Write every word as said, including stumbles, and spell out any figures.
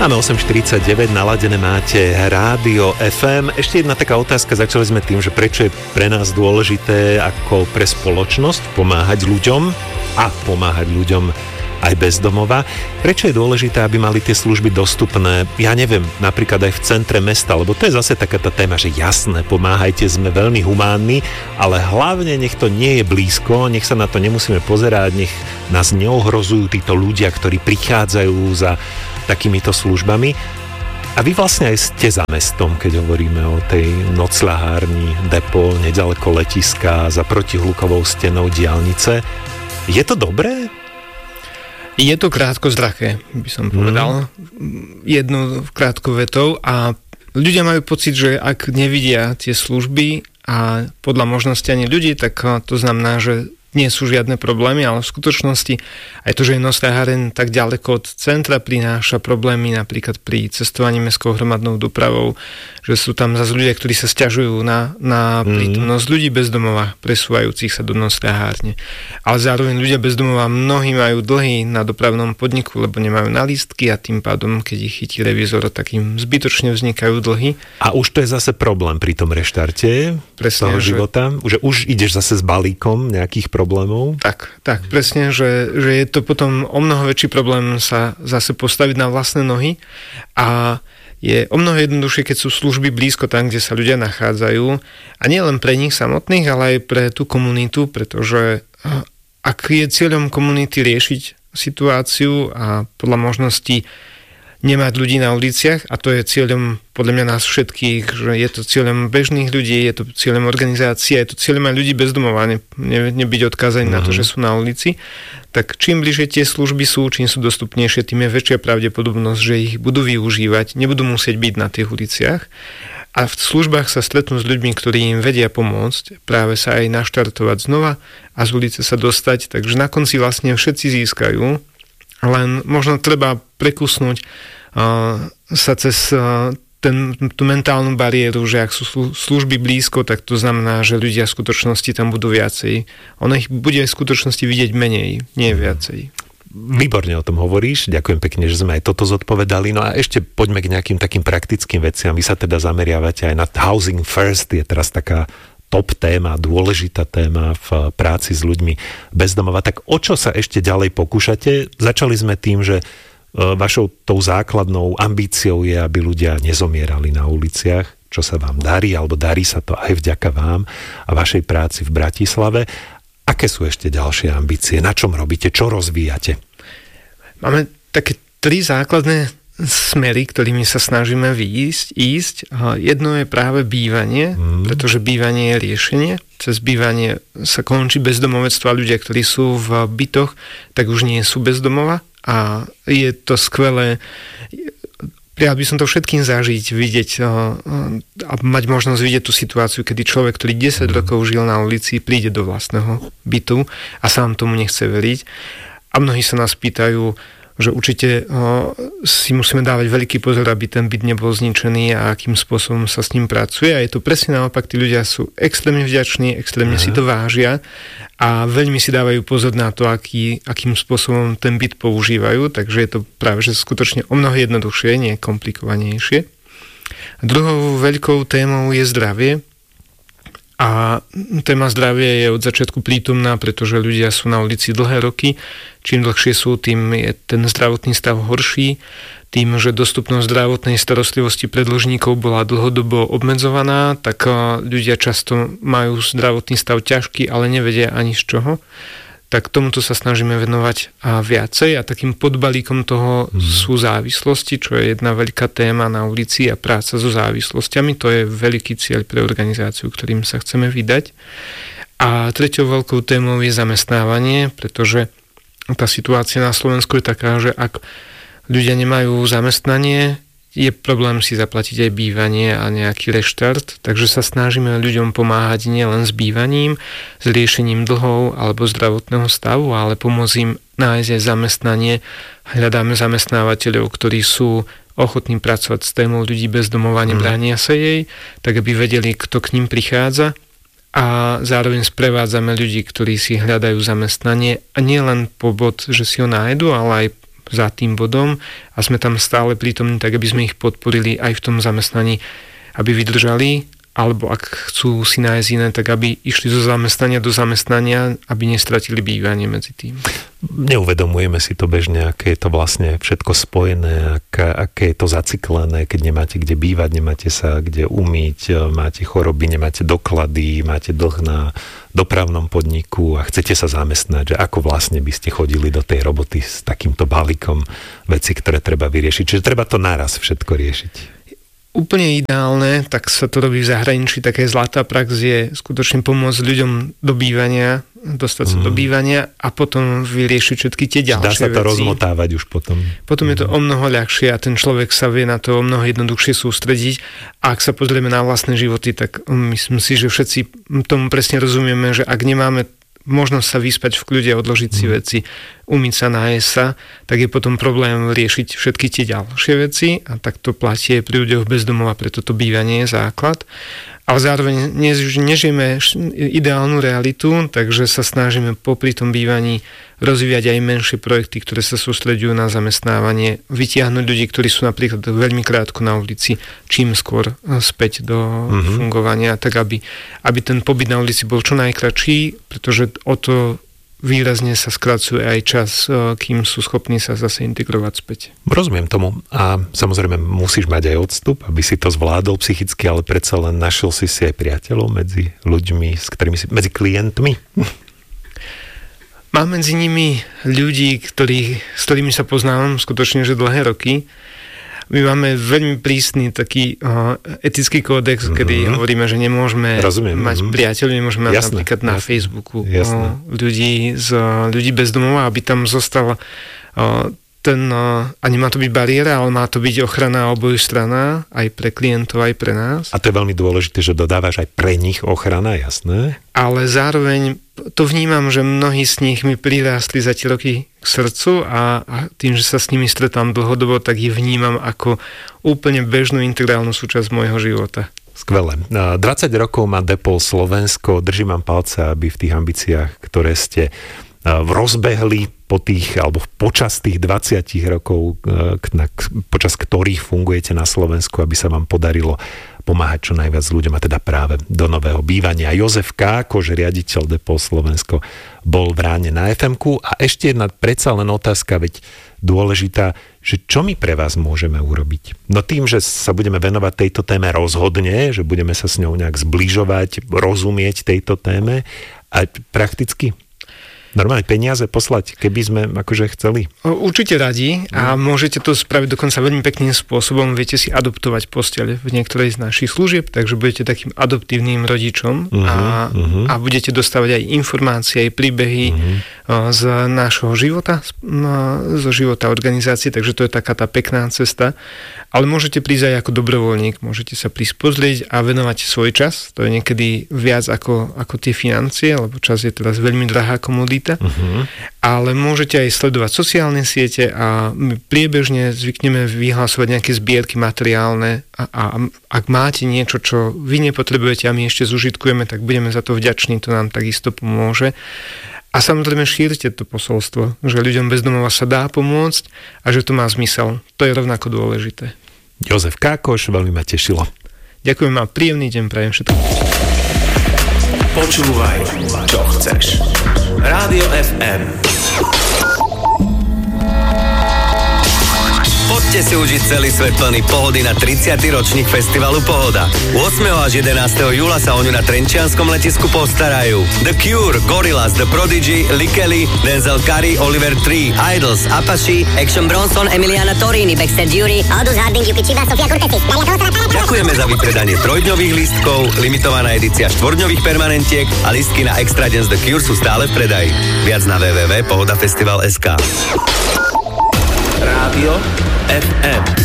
Áno, osem štyridsaťdeväť, naladené máte Rádio ef em. Ešte jedna taká otázka, začali sme tým, že prečo je pre nás dôležité ako pre spoločnosť pomáhať ľuďom a pomáhať ľuďom aj bez domova. Prečo je dôležité, aby mali tie služby dostupné, ja neviem, napríklad aj v centre mesta, lebo to je zase taká tá téma, že jasné, pomáhajte, sme veľmi humánni, ale hlavne nech to nie je blízko, nech sa na to nemusíme pozerať, nech nás neohrozujú títo ľudia, ktorí prichádzajú za takýmito službami. A vy vlastne aj ste za mestom, keď hovoríme o tej nocľahárni, depo, nedaleko letiska, za protihlukovou stenou diaľnice. Je to dobré? Je to krátkozraké, by som povedal. Mm. Jednu krátkou vetou a ľudia majú pocit, že ak nevidia tie služby a podľa možnosti ani ľudí, tak to znamená, že nie sú žiadne problémy, ale v skutočnosti aj to, že je nocľaháreň tak ďaleko od centra, prináša problémy napríklad pri cestovaní mestskou hromadnou dopravou, že sú tam zase ľudia, ktorí sa sťažujú na, na prítomnosť ľudí bez domova, presúvajúcich sa do nocľahárne. Ale zároveň ľudia bez domova mnohí majú dlhy na dopravnom podniku, lebo nemajú na lístky a tým pádom, keď ich chytí revízor, tak im zbytočne vznikajú dlhy. A už to je zase problém pri tom reštarte Presne, toho že... života? Že už ideš zase s balíkom nejakých problémov? Tak, tak, presne, že, že je to potom o mnoho väčší problém sa zase postaviť na vlastné nohy a je o mnoho jednoduchšie, keď sú služby blízko tam, kde sa ľudia nachádzajú a nie len pre nich samotných, ale aj pre tú komunitu, pretože ak je cieľom komunity riešiť situáciu a podľa možností nemať ľudí na uliciach a to je cieľom podľa mňa nás všetkých, že je to cieľom bežných ľudí, je to cieľom organizácie, je to cieľom aj ľudí bez domova, ne, ne, nebyť odkázaní mm-hmm. na to, že sú na ulici, tak čím bližšie tie služby sú, čím sú dostupnejšie, tým je väčšia pravdepodobnosť, že ich budú využívať, nebudú musieť byť na tých uliciach a v službách sa stretnú s ľuďmi, ktorí im vedia pomôcť, práve sa aj naštartovať znova a z ulice sa dostať, takže na konci vlastne všetci získajú. Len možno treba prekusnúť uh, sa cez uh, ten, tú mentálnu bariéru, že ak sú služby blízko, tak to znamená, že ľudia v skutočnosti tam budú viacej. Ono ich bude v skutočnosti vidieť menej, nie viacej. Výborne o tom hovoríš, ďakujem pekne, že sme aj toto zodpovedali. No a ešte poďme k nejakým takým praktickým veciam. Vy sa teda zameriavate aj na Housing First, je teraz taká top téma, dôležitá téma v práci s ľuďmi bez domova. Tak o čo sa ešte ďalej pokúšate? Začali sme tým, že vašou tou základnou ambíciou je, aby ľudia nezomierali na uliciach, čo sa vám darí, alebo darí sa to aj vďaka vám a vašej práci v Bratislave. Aké sú ešte ďalšie ambície? Na čom robíte? Čo rozvíjate? Máme také tri základné smery, ktorými sa snažíme výjsť, ísť. Jedno je práve bývanie, mm. pretože bývanie je riešenie. Cez bývanie sa končí bezdomovectvo a ľudia, ktorí sú v bytoch, tak už nie sú bezdomova a je to skvelé. Prijal by som to všetkým zažiť, vidieť a mať možnosť vidieť tú situáciu, kedy človek, ktorý desať mm. rokov žil na ulici, príde do vlastného bytu a sám tomu nechce veriť. A mnohí sa nás pýtajú, že určite o, si musíme dávať veľký pozor, aby ten byt nebol zničený a akým spôsobom sa s ním pracuje. A je to presne naopak, tí ľudia sú extrémne vďační, extrémne Aha. si to vážia a veľmi si dávajú pozor na to, aký, akým spôsobom ten byt používajú, takže je to práve že skutočne o mnoho jednoduchšie, nie komplikovanejšie. A druhou veľkou témou je zdravie. A téma zdravia je od začiatku prítomná, pretože ľudia sú na ulici dlhé roky. Čím dlhšie sú, tým je ten zdravotný stav horší. Tým, že dostupnosť zdravotnej starostlivosti pre dlžníkov bola dlhodobo obmedzovaná, tak ľudia často majú zdravotný stav ťažký, ale nevedia ani z čoho. Tak tomuto sa snažíme venovať a viacej a takým podbalíkom toho mm. sú závislosti, čo je jedna veľká téma na ulici a práca so závislosťami. To je veľký cieľ pre organizáciu, ktorým sa chceme vydať. A treťou veľkou témou je zamestnávanie, pretože tá situácia na Slovensku je taká, že ak ľudia nemajú zamestnanie, je problém si zaplatiť aj bývanie a nejaký reštart, takže sa snažíme ľuďom pomáhať nielen s bývaním, s riešením dlhov alebo zdravotného stavu, ale pomôcť im nájsť aj zamestnanie. Hľadáme zamestnávateľov, ktorí sú ochotní pracovať s témou ľudí bez domova, nebránia sa jej, tak aby vedeli, kto k ním prichádza. A zároveň sprevádzame ľudí, ktorí si hľadajú zamestnanie a nie len po bod, že si ho nájdu, ale aj za tým bodom a sme tam stále prítomní, tak aby sme ich podporili aj v tom zamestnaní, aby vydržali, alebo ak chcú si nájsť iné, tak aby išli zo zamestnania do zamestnania, aby nestratili bývanie medzi tým. Neuvedomujeme si to bežne, aké je to vlastne všetko spojené, aké, aké je to zacyklené, keď nemáte kde bývať, nemáte sa kde umyť, máte choroby, nemáte doklady, máte dlh na dopravnom podniku a chcete sa zamestnať, že ako vlastne by ste chodili do tej roboty s takýmto balíkom veci, ktoré treba vyriešiť. Čiže treba to naraz všetko riešiť. Úplne ideálne, tak sa to robí v zahraničí, také zlatá prax je skutočne pomôcť ľuďom do bývania, dostať sa mm. do bývania a potom vyriešiť všetky tie ďalšie veci. Dá sa to veci. rozmotávať už potom. Potom mm. je to o mnoho ľahšie a ten človek sa vie na to o mnoho jednoduchšie sústrediť. A ak sa pozrieme na vlastné životy, tak myslím si, že všetci tomu presne rozumieme, že ak nemáme možnosť sa vyspať v kľude, odložiť si mm. veci, umyť sa, nájsť sa, tak je potom problém riešiť všetky tie ďalšie veci a tak to platí pri ľuďoch bez domova, preto to bývanie je základ. Ale zároveň nežijeme ideálnu realitu, takže sa snažíme popri tom bývaní rozvíjať aj menšie projekty, ktoré sa sústreďujú na zamestnávanie, vytiahnuť ľudí, ktorí sú napríklad veľmi krátko na ulici, čím skôr späť do mm-hmm. fungovania, tak aby, aby ten pobyt na ulici bol čo najkratší, pretože o to výrazne sa skracuje aj čas, kým sú schopní sa zase integrovať späť. Rozumiem tomu a samozrejme musíš mať aj odstup, aby si to zvládol psychicky, ale predsa len našiel si si aj priateľov medzi ľuďmi, s ktorými si, medzi klientmi? Mám medzi nimi ľudí, ktorí, s ktorými sa poznávam skutočne že dlhé roky. My máme veľmi prísny taký uh, etický kódex, mm-hmm. kedy hovoríme, že nemôžeme Rozumiem. mať mm-hmm. priateľov, nemôžeme mať jasne, napríklad na jasne, Facebooku uh, ľudí, z, uh, ľudí bez domova, aby tam zostal uh, ten, uh, a nemá to byť bariéra, ale má to byť ochrana oboju strana, aj pre klientov, aj pre nás. A to je veľmi dôležité, že dodávaš aj pre nich ochrana, jasné? Ale zároveň to vnímam, že mnohí z nich mi prirástli za tie roky k srdcu a, a tým, že sa s nimi stretám dlhodobo, tak ich vnímam ako úplne bežnú integrálnu súčasť môjho života. Skvelé. dvadsať rokov má Depol Slovensko. Držím vám palce, aby v tých ambíciách, ktoré ste rozbehli po tých, alebo počas tých dvadsať rokov, počas ktorých fungujete na Slovensku, aby sa vám podarilo pomáhať čo najviac ľuďom a teda práve do nového bývania. Jozef Kákoš, riaditeľ Depol Slovensko, bol v ráne na ef emku a ešte jedna predsa len otázka, veď dôležitá, že čo my pre vás môžeme urobiť? No tým, že sa budeme venovať tejto téme rozhodne, že budeme sa s ňou nejak zbližovať, rozumieť tejto téme a prakticky normálne peniaze poslať, keby sme akože chceli? Určite radi a môžete to spraviť dokonca veľmi pekným spôsobom. Viete si adoptovať posteľ v niektorej z našich služieb, takže budete takým adoptívnym rodičom uh-huh, a, uh-huh. a budete dostávať aj informácie, aj príbehy uh-huh. z nášho života, zo života organizácie, takže to je taká tá pekná cesta. Ale môžete prísť aj ako dobrovoľník, môžete sa prísť pozrieť a venovať svoj čas. To je niekedy viac ako, ako tie financie, lebo čas je teraz veľmi drahá komodita. Uh-huh. Ale môžete aj sledovať sociálne siete a my priebežne zvykneme vyhlasovať nejaké zbierky materiálne a, a ak máte niečo, čo vy nepotrebujete a my ešte zužitkujeme, tak budeme za to vďační, to nám takisto pomôže. A samozrejme šírite to posolstvo, že ľuďom bez domova sa dá pomôcť a že to má zmysel. To je rovnako dôležité. Jozef Kákoš, veľmi ma tešilo. Ďakujem a príjemný deň prajem všetko. Počúvaj, čo chceš. Rádio ef em. Poďte si užiť celý svet plný pohody na tridsiaty ročník festivalu Pohoda. ôsmeho až jedenásteho júla sa o ňu na trenčianskom letisku postarajú The Cure, Gorillaz, The Prodigy, Likely, Denzel Curry, Oliver Tree, Idols, Apache, Action Bronson, Emiliana Torini, Baxter Dury, Aldous Harding, Yuki Chiba, Sofia Cortesi. Ďakujeme za vypredanie trojdňových lístkov, limitovaná edícia štvorňových permanentiek a lístky na Extra Dance The Cure sú stále v predaji. Viac na w w w bodka pohodafestival bodka es ká. Rádio ef em.